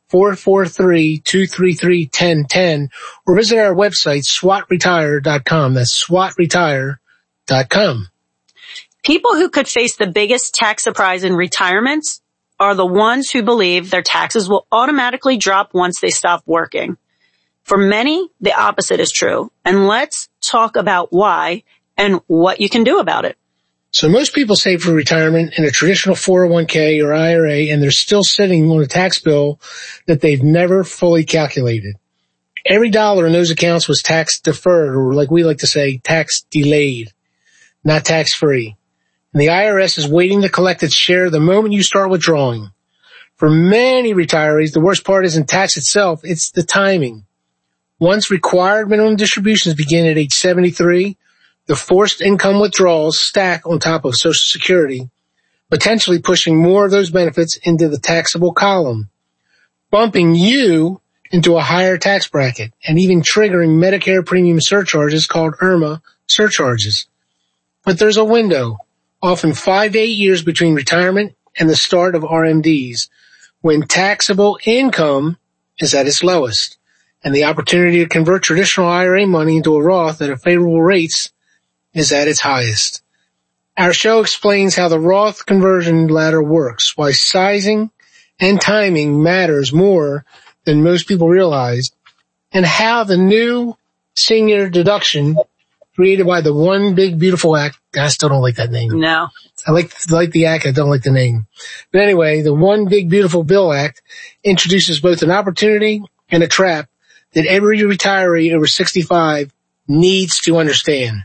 443-233-1010, or visit our website, swatretire.com. That's swatretire.com. People who could face the biggest tax surprise in retirements are the ones who believe their taxes will automatically drop once they stop working. For many, the opposite is true. And let's talk about why and what you can do about it. So most people save for retirement in a traditional 401k or IRA, and they're still sitting on a tax bill that they've never fully calculated. Every dollar in those accounts was tax deferred, or like we like to say, tax delayed, not tax free. And the IRS is waiting to collect its share the moment you start withdrawing. For many retirees, the worst part isn't tax itself, it's the timing. Once required minimum distributions begin at age 73, the forced income withdrawals stack on top of Social Security, potentially pushing more of those benefits into the taxable column, bumping you into a higher tax bracket, and even triggering Medicare premium surcharges called IRMA surcharges. But there's a window, often 5 to 8 years between retirement and the start of RMDs, when taxable income is at its lowest, and the opportunity to convert traditional IRA money into a Roth at favorable rates is at its highest. Our show explains how the Roth conversion ladder works, why sizing and timing matters more than most people realize, and how the new senior deduction created by the One Big Beautiful Act, I still don't like that name. No. I like the act, I don't like the name. But anyway, the One Big Beautiful Bill Act introduces both an opportunity and a trap that every retiree over 65 needs to understand.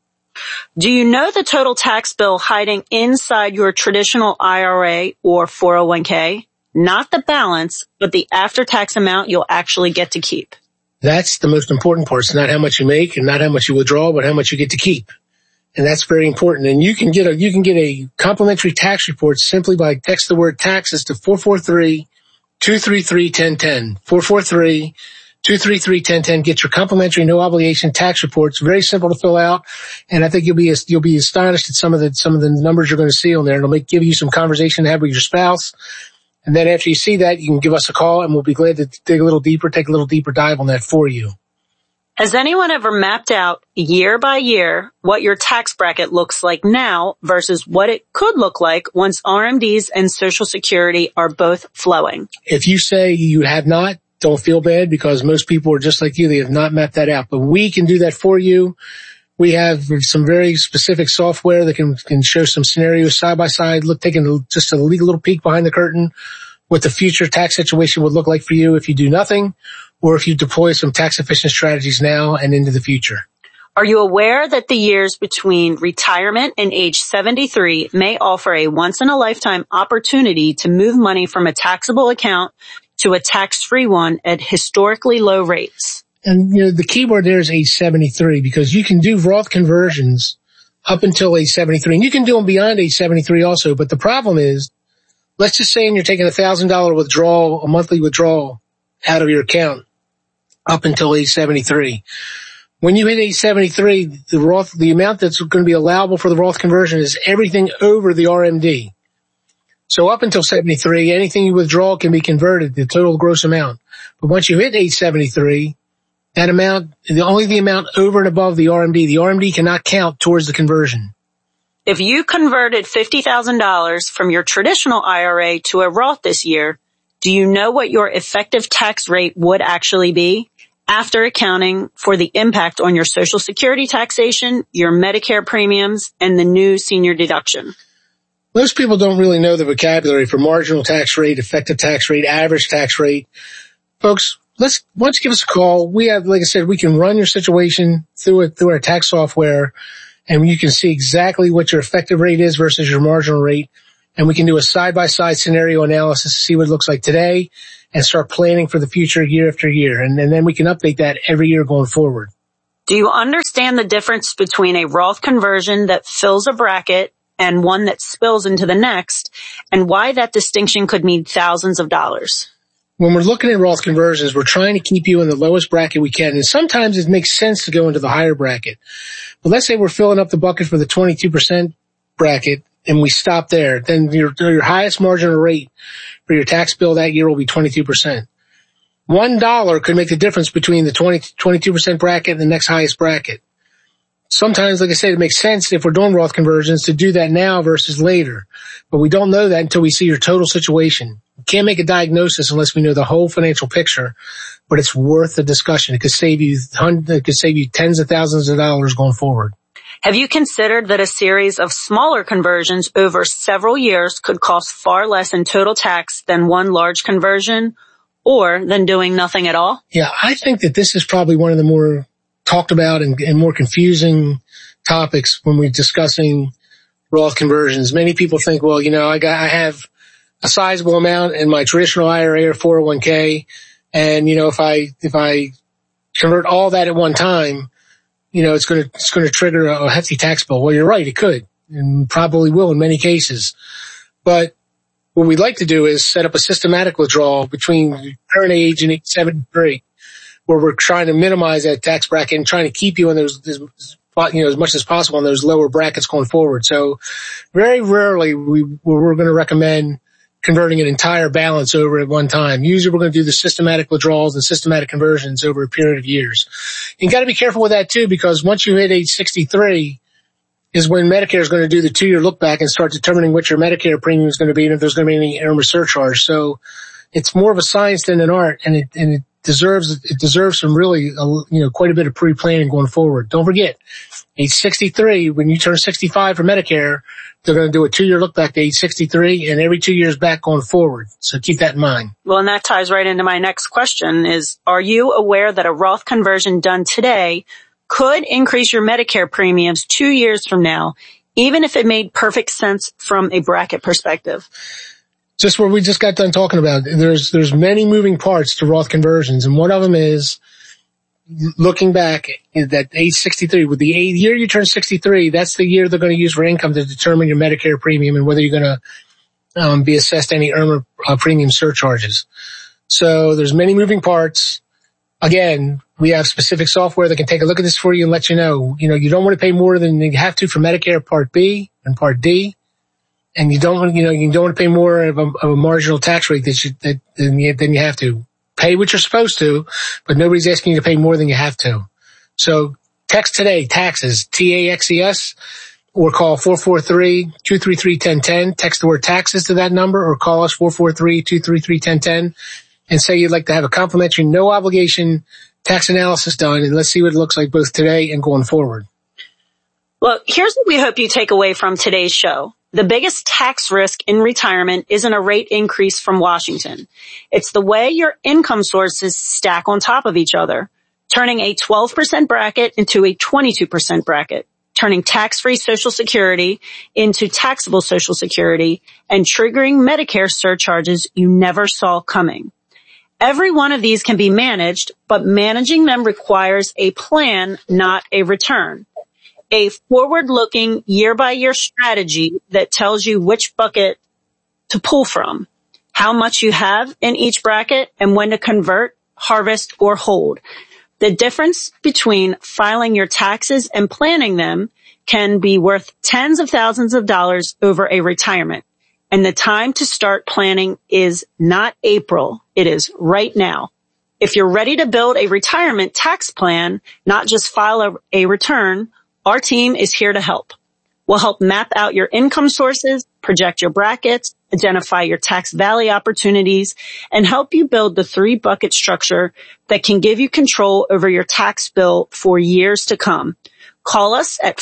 Do you know the total tax bill hiding inside your traditional IRA or 401k? Not the balance, but the after-tax amount you'll actually get to keep. That's the most important part. It's not how much you make and not how much you withdraw, but how much you get to keep. And that's very important. And you can get a complimentary tax report simply by text the word taxes to 443-233-1010. 443-233-1010. Get your complimentary no obligation tax reports. Very simple to fill out. And I think you'll be astonished at some of the numbers you're going to see on there. It'll give you some conversation to have with your spouse. And then after you see that, you can give us a call and we'll be glad to take a little deeper dive on that for you. Has anyone ever mapped out year by year what your tax bracket looks like now versus what it could look like once RMDs and Social Security are both flowing? If you say you have not, don't feel bad, because most people are just like you. They have not mapped that out, but we can do that for you. We have some very specific software that can show some scenarios side by side, taking just a little peek behind the curtain, what the future tax situation would look like for you if you do nothing, or if you deploy some tax efficient strategies now and into the future. Are you aware that the years between retirement and age 73 may offer a once-in-a-lifetime opportunity to move money from a taxable account to a tax-free one at historically low rates? And, the key word there is age 73, because you can do Roth conversions up until age 73, and you can do them beyond age 73 also. But the problem is, let's just say you're taking $1,000 withdrawal, a monthly withdrawal out of your account up until age 73. When you hit age 73, the amount that's going to be allowable for the Roth conversion is everything over the RMD. So up until 73, anything you withdraw can be converted, the total gross amount. But once you hit age 73, that amount, only the amount over and above the RMD cannot count towards the conversion. If you converted $50,000 from your traditional IRA to a Roth this year, do you know what your effective tax rate would actually be? After accounting for the impact on your Social Security taxation, your Medicare premiums, and the new senior deduction. Most people don't really know the vocabulary for marginal tax rate, effective tax rate, average tax rate. Folks, why don't you give us a call? We have, like I said, we can run your situation through our tax software, and you can see exactly what your effective rate is versus your marginal rate. And we can do a side-by-side scenario analysis to see what it looks like today and start planning for the future year after year. And then we can update that every year going forward. Do you understand the difference between a Roth conversion that fills a bracket and one that spills into the next, and why that distinction could mean thousands of dollars? When we're looking at Roth conversions, we're trying to keep you in the lowest bracket we can. And sometimes it makes sense to go into the higher bracket. But let's say we're filling up the bucket for the 22% bracket and we stop there. Then your highest marginal rate for your tax bill that year will be 22%. $1 could make the difference between the 22% bracket and the next highest bracket. Sometimes, like I said, it makes sense if we're doing Roth conversions to do that now versus later. But we don't know that until we see your total situation. We can't make a diagnosis unless we know the whole financial picture, but it's worth the discussion. It could save you tens of thousands of dollars going forward. Have you considered that a series of smaller conversions over several years could cost far less in total tax than one large conversion, or than doing nothing at all? Yeah, I think that this is probably one of the more talked about and more confusing topics when we're discussing Roth conversions. Many people think, well, I have a sizable amount in my traditional IRA or 401k, and if I convert all that at one time, it's going to trigger a hefty tax bill. Well, you're right, it could, and probably will in many cases. But what we'd like to do is set up a systematic withdrawal between current age and age 73, where we're trying to minimize that tax bracket and trying to keep you in those, as much as possible in those lower brackets going forward. So very rarely we're going to recommend converting an entire balance over at one time. Usually we're going to do the systematic withdrawals and systematic conversions over a period of years. You got to be careful with that too, because once you hit age 63 is when Medicare is going to do the 2-year look back and start determining what your Medicare premium is going to be and if there's going to be any IRMAA surcharge. So it's more of a science than an art, and it deserves some really, quite a bit of pre-planning going forward. Don't forget, age 63, when you turn 65 for Medicare, they're going to do a 2-year look back to age 63 and every 2 years back going forward. So keep that in mind. Well, and that ties right into my next question is, are you aware that a Roth conversion done today could increase your Medicare premiums 2 years from now, even if it made perfect sense from a bracket perspective? Just what we just got done talking about. There's many moving parts to Roth conversions, and one of them is looking back at that age 63. With the year you turn 63, that's the year they're going to use for income to determine your Medicare premium and whether you're going to be assessed any IRMAA premium surcharges. So there's many moving parts. Again, we have specific software that can take a look at this for you and let you know. You don't want to pay more than you have to for Medicare Part B and Part D. And you don't want to pay more of a marginal tax rate than you have to. Pay what you're supposed to, but nobody's asking you to pay more than you have to. So text today, taxes, TAXES, or call 443-233-1010. Text the word taxes to that number, or call us 443-233-1010 and say you'd like to have a complimentary, no obligation tax analysis done, and let's see what it looks like both today and going forward. Well, here's what we hope you take away from today's show. The biggest tax risk in retirement isn't a rate increase from Washington. It's the way your income sources stack on top of each other, turning a 12% bracket into a 22% bracket, turning tax-free Social Security into taxable Social Security, and triggering Medicare surcharges you never saw coming. Every one of these can be managed, but managing them requires a plan, not a return. A forward-looking year-by-year strategy that tells you which bucket to pull from, how much you have in each bracket, and when to convert, harvest, or hold. The difference between filing your taxes and planning them can be worth tens of thousands of dollars over a retirement. And the time to start planning is not April. It is right now. If you're ready to build a retirement tax plan, not just file a return, our team is here to help. We'll help map out your income sources, project your brackets, identify your tax valley opportunities, and help you build the 3-bucket structure that can give you control over your tax bill for years to come. Call us at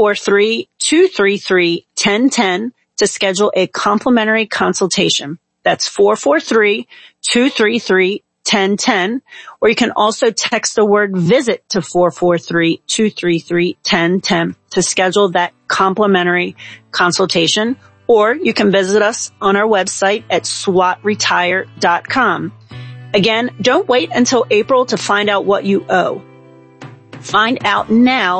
443-233-1010 to schedule a complimentary consultation. That's 443-233-1010. 443-233-1010, or you can also text the word VISIT to 443-233-1010 to schedule that complimentary consultation, or you can visit us on our website at swatretire.com. Again, don't wait until April to find out what you owe. Find out now